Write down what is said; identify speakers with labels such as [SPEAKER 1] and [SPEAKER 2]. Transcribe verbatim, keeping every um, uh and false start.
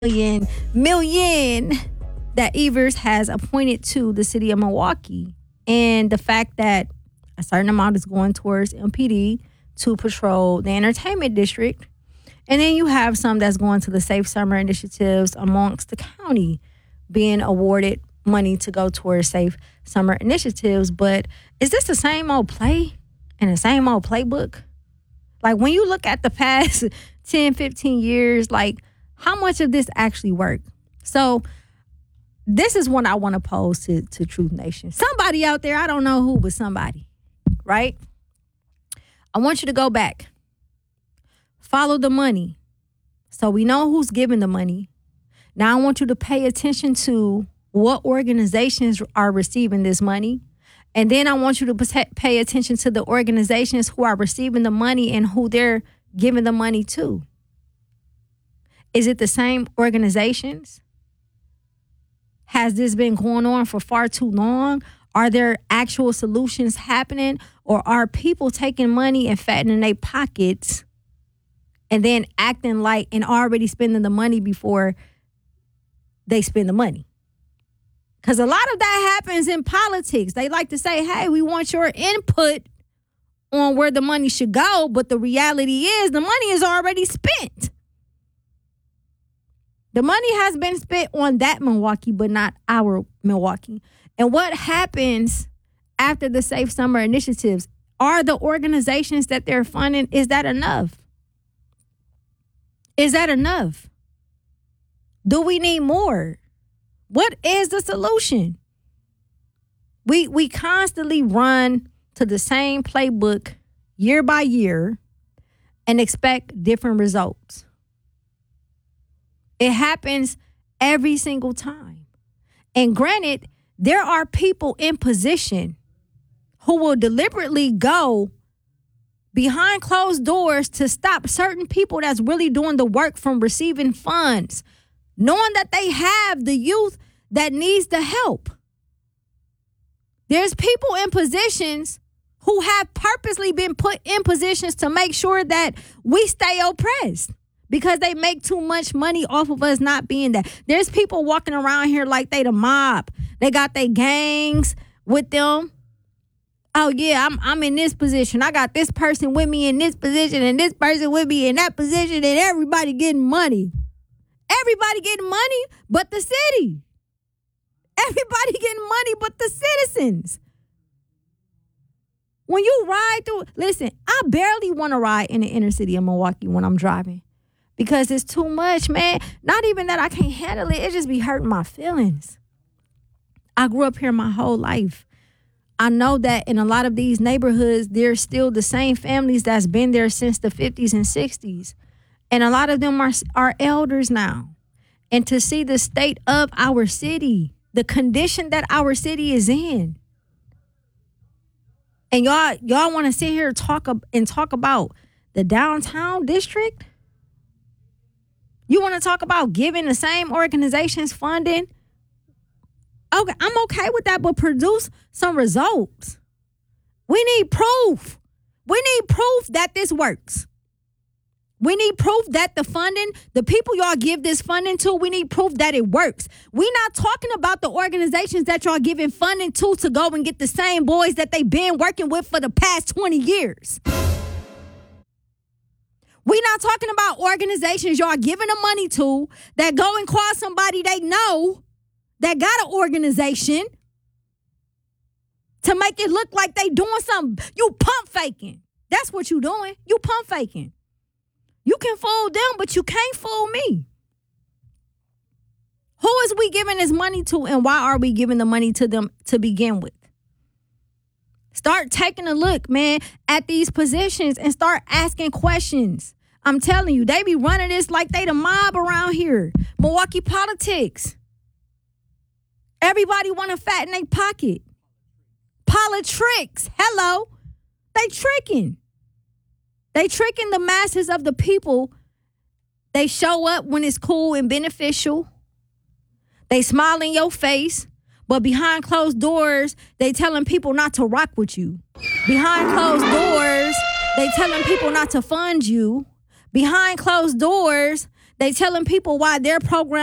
[SPEAKER 1] million million that Evers has appointed to the city of Milwaukee. And the fact that a certain amount is going towards M P D to patrol the entertainment district. And then you have some that's going to the Safe Summer initiatives amongst the county being awarded money to go towards Safe Summer initiatives. But is this the same old play and the same old playbook? Like when you look at the past ten, fifteen years, like how much of this actually worked? So this is one I want to pose to, to Truth Nation. Somebody out there, I don't know who, but somebody, right? I want you to go back. Follow the money. So we know who's giving the money. Now I want you to pay attention to what organizations are receiving this money. And then I want you to pay attention to the organizations who are receiving the money and who they're giving the money to. Is it the same organizations? Has this been going on for far too long? Are there actual solutions happening? Or are people taking money and fattening their pockets and then acting like and already spending the money before they spend the money? Because a lot of that happens in politics. They like to say, hey, we want your input on where the money should go. But the reality is the money is already spent. The money has been spent on that Milwaukee, but not our Milwaukee. And what happens after the Safe Summer initiatives? Are the organizations that they're funding, is that enough? Is that enough? Do we need more? What is the solution? We we constantly run to the same playbook year by year and expect different results. It happens every single time. And granted, there are people in position who will deliberately go behind closed doors to stop certain people that's really doing the work from receiving funds, knowing that they have the youth that needs the help. There's people in positions who have purposely been put in positions to make sure that we stay oppressed because they make too much money off of us not being there. There's people walking around here like they the mob. They got their gangs with them. Oh, yeah, I'm I'm in this position. I got this person with me in this position and this person with me in that position, and everybody getting money. Everybody getting money but the city. Everybody getting money but the citizens. When you ride through, listen, I barely want to ride in the inner city of Milwaukee when I'm driving because it's too much, man. Not even that I can't handle it. It just be hurting my feelings. I grew up here my whole life. I know that in a lot of these neighborhoods, there's still the same families that's been there since the fifties and sixties. And a lot of them are, are elders now. And to see the state of our city, the condition that our city is in. And y'all, y'all want to sit here and talk, and talk about the downtown district? You want to talk about giving the same organizations funding? Okay, I'm okay with that, but produce some results. We need proof. We need proof that this works. We need proof that the funding, the people y'all give this funding to, we need proof that it works. We're not talking about the organizations that y'all giving funding to to go and get the same boys that they've been working with for the past twenty years. We're not talking about organizations y'all giving the money to that go and call somebody they know that got an organization to make it look like they doing something. You pump faking. That's what you doing. You pump faking. You can fool them, but you can't fool me. Who is we giving this money to, and why are we giving the money to them to begin with? Start taking a look, man, at these positions and start asking questions. I'm telling you, they be running this like they the mob around here. Milwaukee politics. Everybody want to fatten their pocket. Politics. Hello. They tricking. They tricking the masses of the people. They show up when it's cool and beneficial. They smile in your face. But behind closed doors, they telling people not to rock with you. Behind closed doors, they telling people not to fund you. Behind closed doors, They telling people why their program